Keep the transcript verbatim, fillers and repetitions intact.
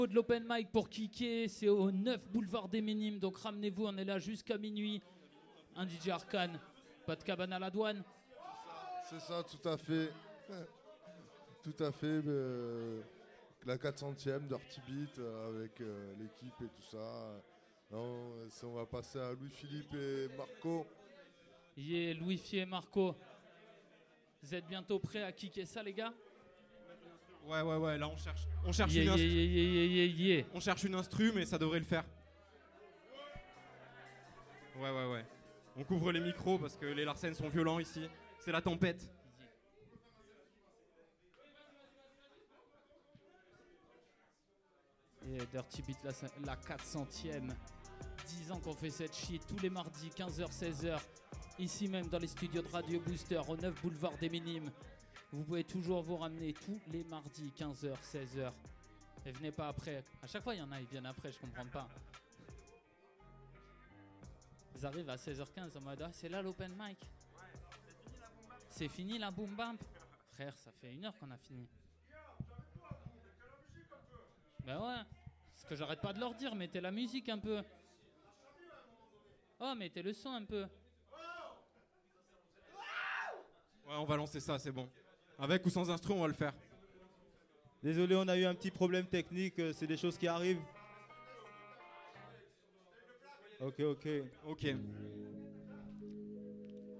De l'open mic pour kicker, c'est au neuf boulevard des Minimes, donc ramenez-vous, on est là jusqu'à minuit. Un D J Arcane, pas de cabane à la douane. C'est ça, tout à fait. Tout à fait. Euh, la quatre centième Dirty Beat euh, avec euh, l'équipe et tout ça. Non, on va passer à Louis-Philippe et Marco. Yeah, Louis-Philippe et Marco. Vous êtes bientôt prêts à kicker ça, les gars? Ouais, ouais, ouais, là on cherche, on cherche yeah, une instru. Yeah, yeah, yeah, yeah, yeah. On cherche une instru, mais ça devrait le faire. Ouais, ouais, ouais. On couvre les micros parce que les Larsen sont violents ici. C'est la tempête. Et Dirty Beat, la, la quatre centième. dix ans qu'on fait cette shit tous les mardis, quinze heures seize heures. Ici même dans les studios de Radio Booster, au neuf boulevard des Minimes. Vous pouvez toujours vous ramener tous les mardis, quinze heures seize heures. Et venez pas après. À chaque fois, il y en a, ils viennent après, je comprends pas. Ils arrivent à seize heures quinze en mode ah, c'est là l'open mic. C'est fini la boom bap. Frère, ça fait une heure qu'on a fini. Ben ouais. Ce que j'arrête pas de leur dire, mettez la musique un peu. Oh, mettez le son un peu. Ouais, on va lancer ça, c'est bon. Avec ou sans instru, on va le faire. Désolé, on a eu un petit problème technique, c'est des choses qui arrivent. Ok, ok. Ok.